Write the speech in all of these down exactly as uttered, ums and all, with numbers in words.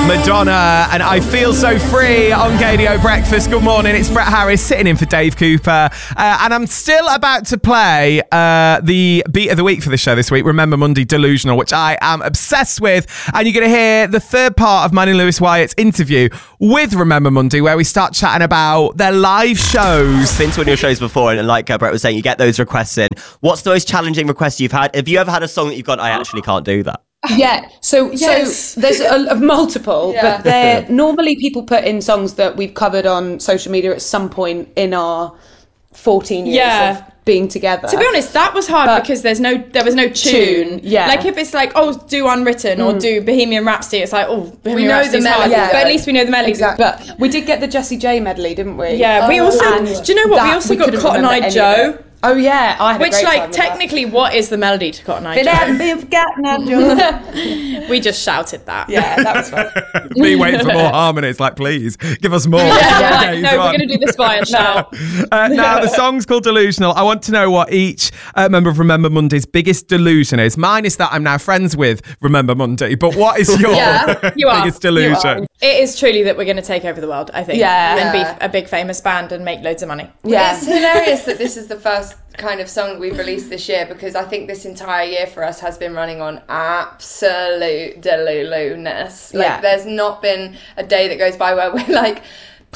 Madonna and I Feel So Free on Gadio Breakfast. Good morning, it's Brett Harris sitting in for Dave Cooper. Uh, and I'm still about to play uh, the beat of the week for the show this week, Remember Monday Delusional, which I am obsessed with. And you're going to hear the third part of mine and Lewis Wyatt's interview with Remember Monday, where we start chatting about their live shows. Been to one of your shows before, and like uh, Brett was saying, you get those requests in. What's the most challenging request you've had? Have you ever had a song that you've gone, I actually can't do that? Yeah, so yes. so there's a, a multiple, yeah. but they're normally people put in songs that we've covered on social media at some point in our fourteen years yeah. of being together. To be honest, that was hard but because there's no there was no tune. tune. Yeah, like if it's like oh do Unwritten mm. or do Bohemian Rhapsody, it's like oh Bohemian we know Rhapsody's the melody, hard, yeah. but at least we know the melody. Exactly. But we did get the Jessie J medley, didn't we? Yeah, oh, we also. Do you know what? We also got Cotton Eye Joe. Oh yeah, I had which a great like time with technically, that. What is the melody to Cotton Eye Joe? It hadn't been forgotten, Joe. We just shouted that. Yeah, that was fun. Me waiting for more harmony. It's like, please give us more. Yeah, yeah, like, no, we're going to do this by a shout. uh, now the song's called Delusional. I want to know what each uh, member of Remember Monday's biggest delusion is. Mine is that I'm now friends with Remember Monday. But what is your yeah, you are. biggest delusion? It is truly that we're going to take over the world. I think. Yeah, and yeah. be a big famous band and make loads of money. Yeah, it's hilarious that this is the first kind of song we've released this year, because I think this entire year for us has been running on absolute delulu-ness. Like yeah. there's not been a day that goes by where we're like,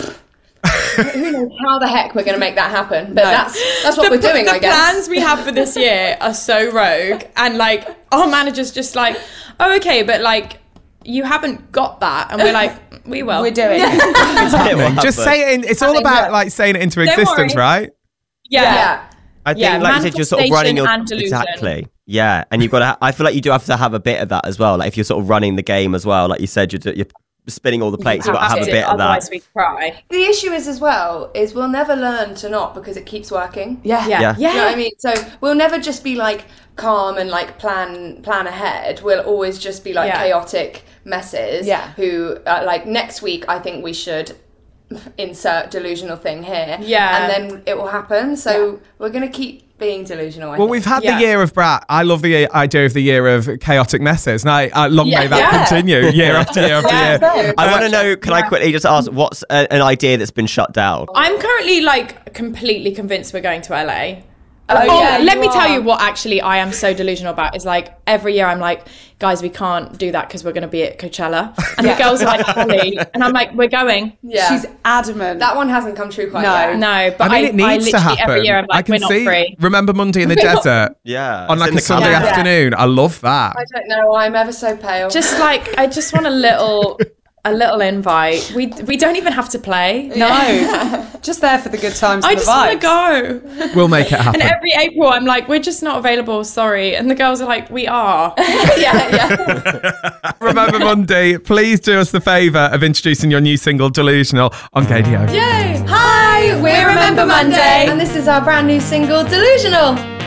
who knows how the heck we're going to make that happen, but no. that's that's what the, we're doing. The I guess plans we have for this year are so rogue, and like our manager's just like, oh okay, but like you haven't got that, and we're like, we will. We're doing yeah. It's happening. Just say it in, it's all about like saying it into Don't existence, worry. right? Yeah. yeah. I think, yeah, like you said, you're sort of running your exactly. Yeah, and you've got to. Ha- I feel like you do have to have a bit of that as well. Like if you're sort of running the game as well, like you said, you're, you're spinning all the plates. You you've got to have a bit of that. Otherwise, we cry. The issue is as well is we'll never learn to not because it keeps working. Yeah, yeah, yeah. yeah. You know what I mean? So we'll never just be like calm and like plan plan ahead. We'll always just be like yeah. chaotic messes. Yeah. Who uh, like next week? I think we should insert delusional thing here. Yeah. And then it will happen. So yeah. we're gonna keep being delusional. I well, think. we've had yeah. the year of Brat. I love the idea of the year of chaotic messes. And I, I long yeah. may that yeah. continue year after year after yeah. year. I want to know, can yeah. I quickly just ask, what's a, an idea that's been shut down? I'm currently like completely convinced we're going to L A. Oh, oh yeah, let me are. tell you what actually I am so delusional about is like every year I'm like, guys, we can't do that because we're going to be at Coachella. And yeah. the girls are like, Holly. And I'm like, we're going. Yeah. She's adamant. That one hasn't come true quite no. yet. No, but I mean, I, it needs I to happen. Every year I'm like, I can we're not see, free. Remember Monday in the desert? Yeah. On like a Sunday yeah. afternoon. I love that. I don't know. I'm ever so pale. Just like, I just want a little... A little invite. We we don't even have to play. No, just there for the good times. I and the just want to go. We'll make it happen. And every April, I'm like, we're just not available. Sorry, and the girls are like, we are. yeah, yeah. Remember Monday. Please do us the favour of introducing your new single, Delusional, on Gadio. Yay! Hi, we're Remember Monday, and this is our brand new single, Delusional.